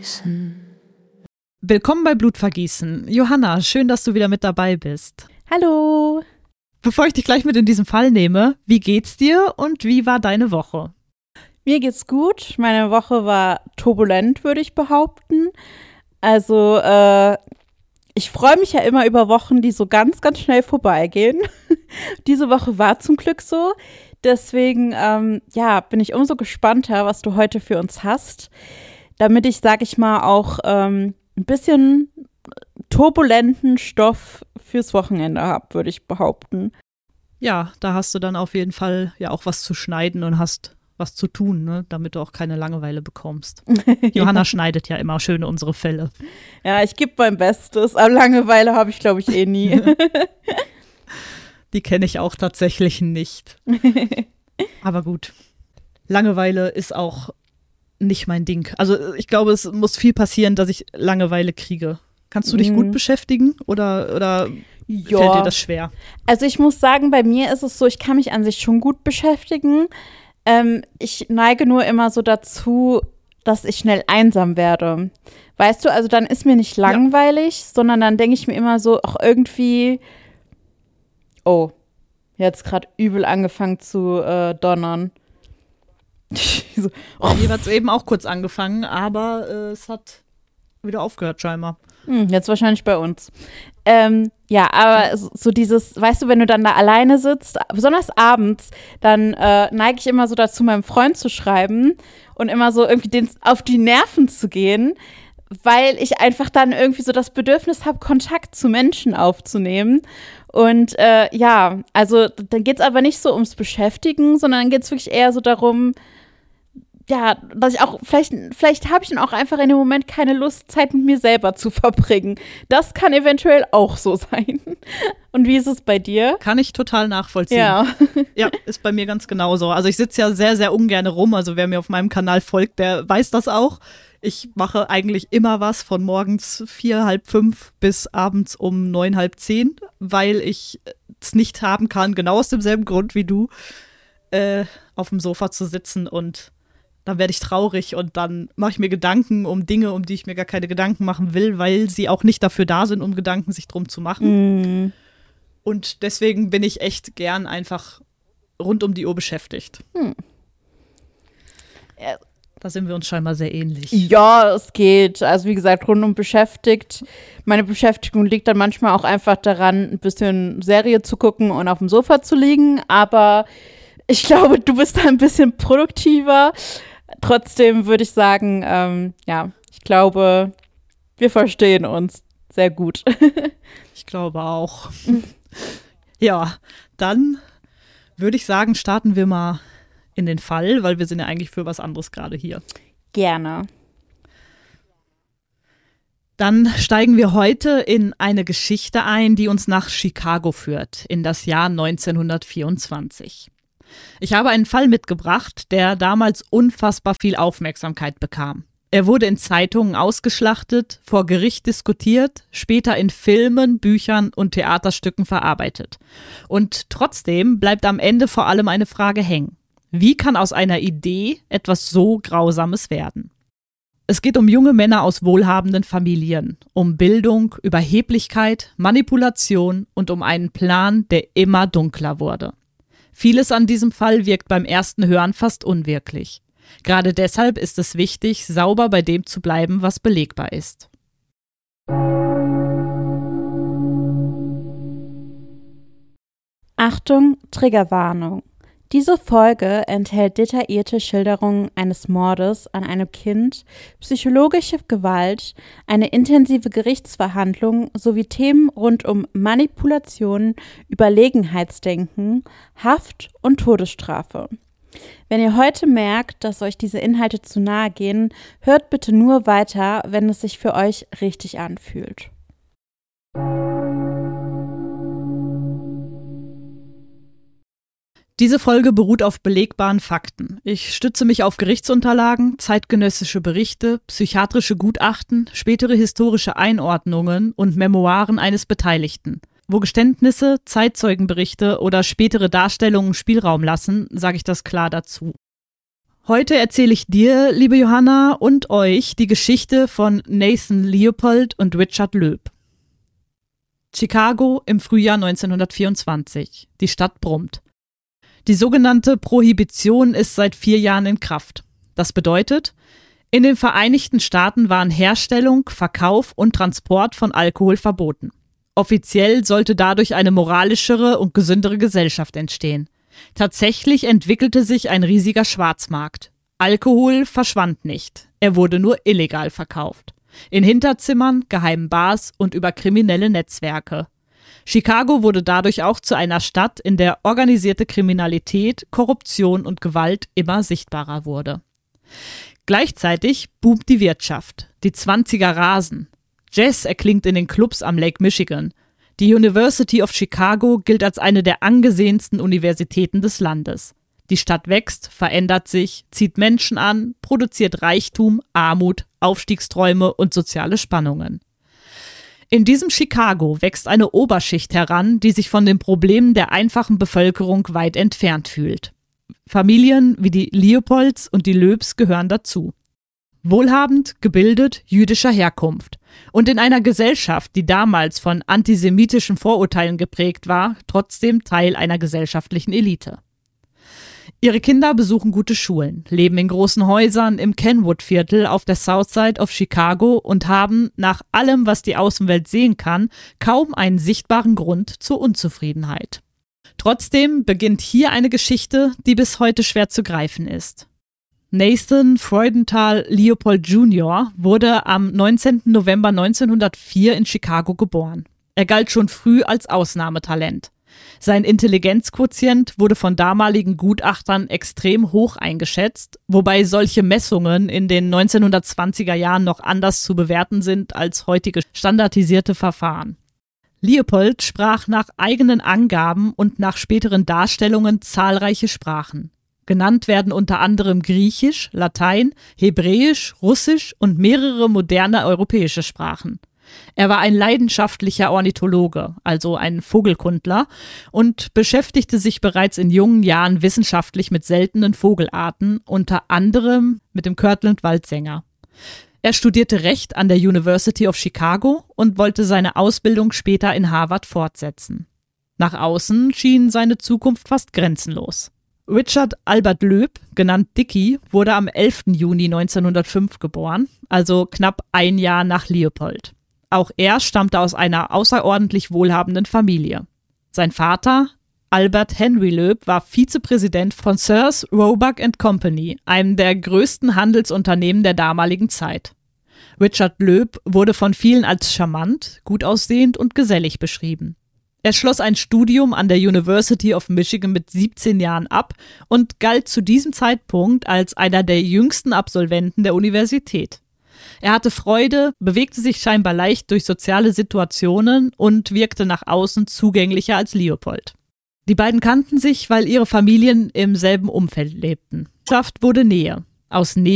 Blutvergießen. Willkommen bei Blutvergießen. Johanna, schön, dass du wieder mit dabei bist. Hallo. Bevor ich dich gleich mit in diesen Fall nehme, wie geht's dir und wie war deine Woche? Mir geht's gut. Meine Woche war turbulent, würde ich behaupten. Also, ich freue mich ja immer über Wochen, die so ganz, ganz schnell vorbeigehen. Diese Woche war zum Glück so. Deswegen, bin ich umso gespannter, was du heute für uns hast. Damit ich, sag ich mal, auch ein bisschen turbulenten Stoff fürs Wochenende habe, würde ich behaupten. Ja, da hast du dann auf jeden Fall ja auch was zu schneiden und hast was zu tun, ne, damit du auch keine Langeweile bekommst. Johanna schneidet ja immer schön unsere Fälle. Ja, ich gebe mein Bestes, aber Langeweile habe ich, glaube ich, eh nie. Die kenne ich auch tatsächlich nicht. Aber gut, Langeweile ist auch nicht mein Ding. Also ich glaube, es muss viel passieren, dass ich Langeweile kriege. Kannst du dich gut beschäftigen oder fällt dir das schwer? Also ich muss sagen, bei mir ist es so, ich kann mich an sich schon gut beschäftigen. Ich neige nur immer so dazu, dass ich schnell einsam werde. Weißt du, also dann ist mir nicht langweilig, sondern dann denke ich mir immer so, auch irgendwie, oh, jetzt gerade übel angefangen zu donnern. So, Hier hat es eben auch kurz angefangen, aber es hat wieder aufgehört scheinbar. Jetzt wahrscheinlich bei uns. Aber so dieses, weißt du, wenn du dann da alleine sitzt, besonders abends, dann neige ich immer so dazu, meinem Freund zu schreiben und immer so irgendwie den auf die Nerven zu gehen, weil ich einfach dann irgendwie so das Bedürfnis habe, Kontakt zu Menschen aufzunehmen. Und also dann geht es aber nicht so ums Beschäftigen, sondern dann geht es wirklich eher so darum, ja, dass ich auch, vielleicht habe ich dann auch einfach in dem Moment keine Lust, Zeit mit mir selber zu verbringen. Das kann eventuell auch so sein. Und wie ist es bei dir? Kann ich total nachvollziehen. Ja. Ja, ist bei mir ganz genauso. Also ich sitze ja sehr, sehr ungern rum. Also wer mir auf meinem Kanal folgt, der weiß das auch. Ich mache eigentlich immer was von morgens 4, halb 5 bis abends um 9, halb 10, weil ich es nicht haben kann, genau aus demselben Grund wie du, auf dem Sofa zu sitzen und dann werde ich traurig und dann mache ich mir Gedanken um Dinge, um die ich mir gar keine Gedanken machen will, weil sie auch nicht dafür da sind, um Gedanken sich drum zu machen. Und deswegen bin ich echt gern einfach rund um die Uhr beschäftigt. Ja. Da sind wir uns scheinbar sehr ähnlich. Ja, es geht. Also wie gesagt, rundum beschäftigt. Meine Beschäftigung liegt dann manchmal auch einfach daran, ein bisschen Serie zu gucken und auf dem Sofa zu liegen. Aber ich glaube, du bist da ein bisschen produktiver. Trotzdem würde ich sagen, ich glaube, wir verstehen uns sehr gut. Ich glaube auch. Ja, dann würde ich sagen, starten wir mal in den Fall, weil wir sind ja eigentlich für was anderes gerade hier. Gerne. Dann steigen wir heute in eine Geschichte ein, die uns nach Chicago führt, in das Jahr 1924. Ich habe einen Fall mitgebracht, der damals unfassbar viel Aufmerksamkeit bekam. Er wurde in Zeitungen ausgeschlachtet, vor Gericht diskutiert, später in Filmen, Büchern und Theaterstücken verarbeitet. Und trotzdem bleibt am Ende vor allem eine Frage hängen. Wie kann aus einer Idee etwas so Grausames werden? Es geht um junge Männer aus wohlhabenden Familien, um Bildung, Überheblichkeit, Manipulation und um einen Plan, der immer dunkler wurde. Vieles an diesem Fall wirkt beim ersten Hören fast unwirklich. Gerade deshalb ist es wichtig, sauber bei dem zu bleiben, was belegbar ist. Achtung, Triggerwarnung. Diese Folge enthält detaillierte Schilderungen eines Mordes an einem Kind, psychologische Gewalt, eine intensive Gerichtsverhandlung sowie Themen rund um Manipulation, Überlegenheitsdenken, Haft und Todesstrafe. Wenn ihr heute merkt, dass euch diese Inhalte zu nahe gehen, hört bitte nur weiter, wenn es sich für euch richtig anfühlt. Diese Folge beruht auf belegbaren Fakten. Ich stütze mich auf Gerichtsunterlagen, zeitgenössische Berichte, psychiatrische Gutachten, spätere historische Einordnungen und Memoiren eines Beteiligten. Wo Geständnisse, Zeitzeugenberichte oder spätere Darstellungen Spielraum lassen, sage ich das klar dazu. Heute erzähle ich dir, liebe Johanna, und euch die Geschichte von Nathan Leopold und Richard Loeb. Chicago im Frühjahr 1924. Die Stadt brummt. Die sogenannte Prohibition ist seit 4 Jahren in Kraft. Das bedeutet, in den Vereinigten Staaten waren Herstellung, Verkauf und Transport von Alkohol verboten. Offiziell sollte dadurch eine moralischere und gesündere Gesellschaft entstehen. Tatsächlich entwickelte sich ein riesiger Schwarzmarkt. Alkohol verschwand nicht, er wurde nur illegal verkauft. In Hinterzimmern, geheimen Bars und über kriminelle Netzwerke. Chicago wurde dadurch auch zu einer Stadt, in der organisierte Kriminalität, Korruption und Gewalt immer sichtbarer wurde. Gleichzeitig boomt die Wirtschaft, die 20er rasen. Jazz erklingt in den Clubs am Lake Michigan. Die University of Chicago gilt als eine der angesehensten Universitäten des Landes. Die Stadt wächst, verändert sich, zieht Menschen an, produziert Reichtum, Armut, Aufstiegsträume und soziale Spannungen. In diesem Chicago wächst eine Oberschicht heran, die sich von den Problemen der einfachen Bevölkerung weit entfernt fühlt. Familien wie die Leopolds und die Loebs gehören dazu. Wohlhabend, gebildet, jüdischer Herkunft. Und in einer Gesellschaft, die damals von antisemitischen Vorurteilen geprägt war, trotzdem Teil einer gesellschaftlichen Elite. Ihre Kinder besuchen gute Schulen, leben in großen Häusern im Kenwood-Viertel auf der Southside of Chicago und haben, nach allem, was die Außenwelt sehen kann, kaum einen sichtbaren Grund zur Unzufriedenheit. Trotzdem beginnt hier eine Geschichte, die bis heute schwer zu greifen ist. Nathan Freudenthal Leopold Jr. wurde am 19. November 1904 in Chicago geboren. Er galt schon früh als Ausnahmetalent. Sein Intelligenzquotient wurde von damaligen Gutachtern extrem hoch eingeschätzt, wobei solche Messungen in den 1920er Jahren noch anders zu bewerten sind als heutige standardisierte Verfahren. Leopold sprach nach eigenen Angaben und nach späteren Darstellungen zahlreiche Sprachen. Genannt werden unter anderem Griechisch, Latein, Hebräisch, Russisch und mehrere moderne europäische Sprachen. Er war ein leidenschaftlicher Ornithologe, also ein Vogelkundler, und beschäftigte sich bereits in jungen Jahren wissenschaftlich mit seltenen Vogelarten, unter anderem mit dem Kirtland-Waldsänger. Er studierte Recht an der University of Chicago und wollte seine Ausbildung später in Harvard fortsetzen. Nach außen schien seine Zukunft fast grenzenlos. Richard Albert Loeb, genannt Dickie, wurde am 11. Juni 1905 geboren, also knapp ein Jahr nach Leopold. Auch er stammte aus einer außerordentlich wohlhabenden Familie. Sein Vater, Albert Henry Loeb, war Vizepräsident von Sears, Roebuck & Company, einem der größten Handelsunternehmen der damaligen Zeit. Richard Loeb wurde von vielen als charmant, gut aussehend und gesellig beschrieben. Er schloss ein Studium an der University of Michigan mit 17 Jahren ab und galt zu diesem Zeitpunkt als einer der jüngsten Absolventen der Universität. Er hatte Freude, bewegte sich scheinbar leicht durch soziale Situationen und wirkte nach außen zugänglicher als Leopold. Die beiden kannten sich, weil ihre Familien im selben Umfeld lebten. Wurde Nähe. Aus Nähe